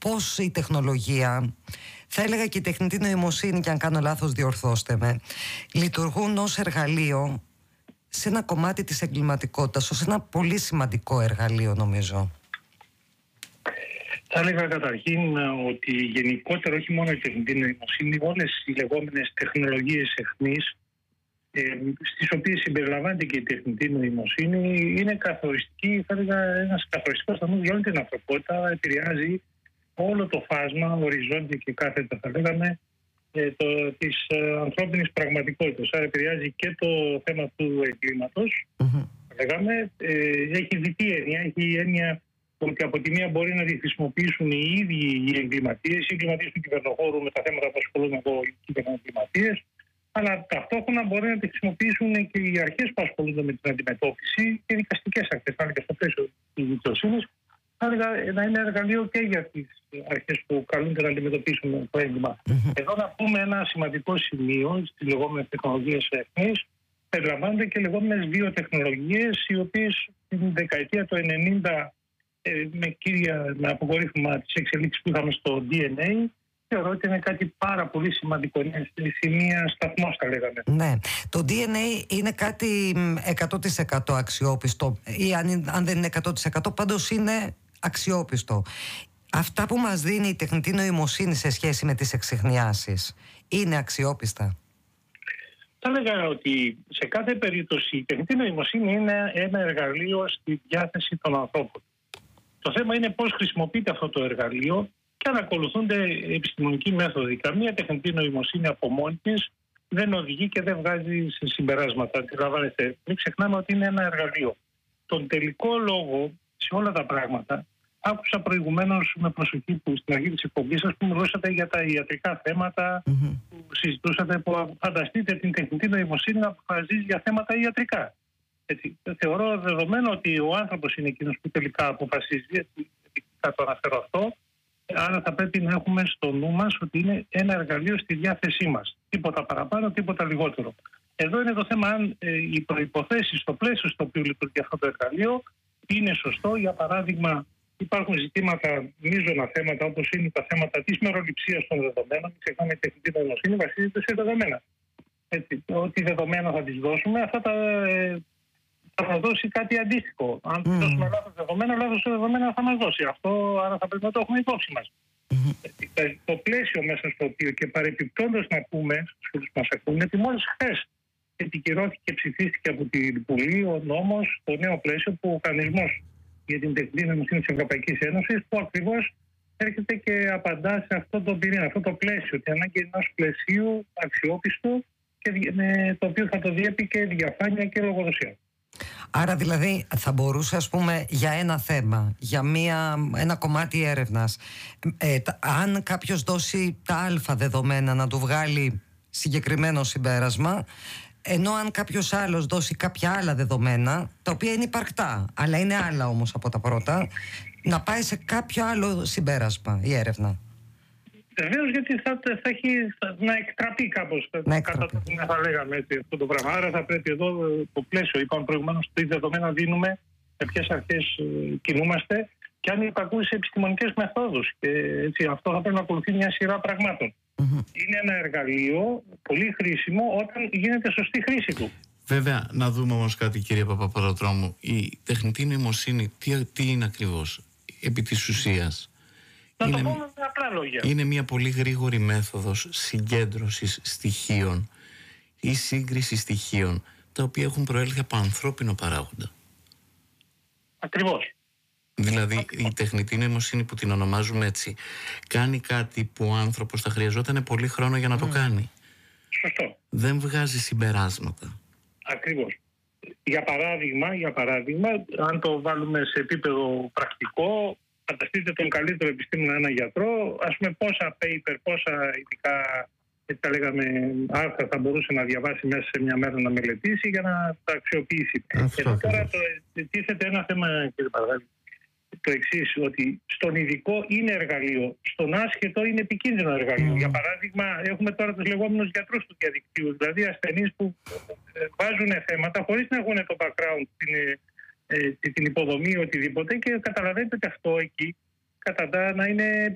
πώς η τεχνολογία, θα έλεγα και η τεχνητή νοημοσύνη, και αν κάνω λάθος διορθώστε με, λειτουργούν ως εργαλείο σε ένα κομμάτι της εγκληματικότητας, ως ένα πολύ σημαντικό εργαλείο, νομίζω. Θα έλεγα καταρχήν ότι γενικότερα, όχι μόνο η τεχνητή νοημοσύνη, όλες οι λεγόμενες τεχνολογίες εχμής, στις οποίες συμπεριλαμβάνεται και η τεχνητή νοημοσύνη, είναι καθοριστική, θα έλεγα, ένας καθοριστικός σταθμός για όλη την ανθρωπότητα. Επηρεάζει όλο το φάσμα, οριζόντια και κάθετα, θα λέγαμε, της ανθρώπινης πραγματικότητας. Άρα επηρεάζει και το θέμα του εγκλήματος, θα λέγαμε. Έχει διτή έννοια, έχει έννοια ότι από τη μία μπορεί να τη χρησιμοποιήσουν οι ίδιοι οι εγκληματίες, οι εγκληματίες του κυβερνοχώρου με τα θέματα που ασχολούνται εδώ, οι κυβερνοεγκληματίες, αλλά ταυτόχονα μπορεί να τη χρησιμοποιήσουν και οι αρχές που ασχολούνται με την αντιμετώπιση και οι δικαστικές αρχές, θα έλεγα, στο πλαίσιο της δικαιοσύνης. Θα έλεγα να είναι εργαλείο και για τις αρχές που καλούνται να αντιμετωπίσουν το έγκλημα. Εδώ να πούμε ένα σημαντικό σημείο στις λεγόμενες τεχνολογίες εχμής. Περιλαμβάνονται και λεγόμενες βιοτεχνολογίες, οι οποίες την δεκαετία του 90 με αποκορύφωμα της εξελίξης που είχαμε στο DNA, θεωρώ ότι είναι κάτι πάρα πολύ σημαντικό. Είναι στη μία σταθμός, θα λέγαμε. Ναι. Το DNA είναι κάτι 100% αξιόπιστο, ή αν δεν είναι 100%, πάντως είναι αξιόπιστο. Αυτά που μας δίνει η τεχνητή νοημοσύνη σε σχέση με τις εξιχνιάσεις είναι αξιόπιστα? Θα έλεγα ότι σε κάθε περίπτωση η τεχνητή νοημοσύνη είναι ένα εργαλείο στη διάθεση των ανθρώπων. Το θέμα είναι πώς χρησιμοποιείται αυτό το εργαλείο και αν ακολουθούνται επιστημονικοί μέθοδοι. Καμία τεχνητή νοημοσύνη από μόνη της δεν οδηγεί και δεν βγάζει σε συμπεράσματα. Αντιλαμβάνεστε, μην ξεχνάμε ότι είναι ένα εργαλείο. Τον τελικό λόγο σε όλα τα πράγματα άκουσα προηγουμένως με προσοχή που στην αρχή της εκπομπής σας που μιλούσατε για τα ιατρικά θέματα, που συζητούσατε, που φανταστείτε την τεχνητή νοημοσύνη να αποφασίζει για θέματα ιατρικά. Έτσι, θεωρώ δεδομένο ότι ο άνθρωπος είναι εκείνος που τελικά αποφασίζει, θα το αναφέρω αυτό, άρα θα πρέπει να έχουμε στο νου μας ότι είναι ένα εργαλείο στη διάθεσή μας. Τίποτα παραπάνω, τίποτα λιγότερο. Εδώ είναι το θέμα αν οι προϋποθέσεις στο πλαίσιο στο οποίο λειτουργεί αυτό το εργαλείο είναι σωστό. Για παράδειγμα, υπάρχουν ζητήματα, μείζωνα θέματα, όπως είναι τα θέματα της μεροληψίας των δεδομένων. Μην ξεχνάμε, η τεχνητή νοημοσύνη βασίζεται σε δεδομένα. Έτσι, ό,τι δεδομένα θα τις δώσουμε, αυτά θα μας δώσει κάτι αντίστοιχο. Αν δώσουμε λάθος δεδομένα θα μας δώσει. Αυτό άρα θα πρέπει να το έχουμε υπόψη μας. Το πλαίσιο μέσα στο οποίο και παρεπιπτόντως να πούμε στους φίλους που μας ακούνε ότι μόλις χθες επικυρώθηκε και ψηφίστηκε από την Βουλή ο νόμος, το νέο πλαίσιο που ο οργανισμός για την τεχνητή νοημοσύνη της Ευρωπαϊκής Ένωσης, που ακριβώς έρχεται και απαντά σε αυτό το πυρήνα, αυτό το πλαίσιο, την ανάγκη ενός πλαισίου αξιόπιστου και το οποίο θα το διέπει και διαφάνεια και λογοδοσία. Άρα δηλαδή θα μπορούσε, ας πούμε, για ένα θέμα, για ένα κομμάτι έρευνας, αν κάποιος δώσει τα αλφα δεδομένα να του βγάλει συγκεκριμένο συμπέρασμα, ενώ αν κάποιος άλλος δώσει κάποια άλλα δεδομένα, τα οποία είναι υπαρκτά, αλλά είναι άλλα όμως από τα πρώτα, να πάει σε κάποιο άλλο συμπέρασμα η έρευνα. Βεβαίως, γιατί θα έχει να εκτραπεί κάπως, θα λέγαμε έτσι, αυτό το πράγμα. Άρα θα πρέπει εδώ το πλαίσιο, είπαμε προηγουμένως, τι δεδομένα δίνουμε, με ποιες αρχές κινούμαστε και αν υπακούει σε επιστημονικές μεθόδους. Και έτσι, αυτό θα πρέπει να ακολουθεί μια σειρά πραγμάτων. Είναι ένα εργαλείο πολύ χρήσιμο όταν γίνεται σωστή χρήση του. Βέβαια, να δούμε όμως κάτι, κύριε Παπαπαραδρόμου. Η τεχνητή νοημοσύνη τι είναι ακριβώς, επί της ουσίας? Να το πούμε με απλά λόγια. Είναι μια πολύ γρήγορη μέθοδος συγκέντρωσης στοιχείων ή σύγκριση στοιχείων, τα οποία έχουν προέλθει από ανθρώπινο παράγοντα. Ακριβώς. Δηλαδή η τεχνητή νοημοσύνη, που την ονομάζουμε έτσι, κάνει κάτι που ο άνθρωπος θα χρειαζόταν πολύ χρόνο για να το κάνει. Σωστό. Δεν βγάζει συμπεράσματα. Ακριβώς. Για παράδειγμα, αν το βάλουμε σε επίπεδο πρακτικό, φανταστείτε τον καλύτερο επιστήμονα, ένα γιατρό, ας πούμε πόσα paper, πόσα ειδικά, έτσι τα λέγαμε, άρθρα θα μπορούσε να διαβάσει μέσα σε μια μέρα να μελετήσει για να τα αξιοποιήσει. Εδώ τώρα τίθεται ένα θέμα, κύριε Παραδάκη, το εξής, ότι στον ειδικό είναι εργαλείο, στον άσχετο είναι επικίνδυνο εργαλείο. Για παράδειγμα, έχουμε τώρα τους λεγόμενους γιατρούς του διαδικτύου, δηλαδή ασθενείς που βάζουν θέματα χωρίς να έχουν το background, την υποδομή, οτιδήποτε, και καταλαβαίνετε ότι αυτό εκεί καταντά να είναι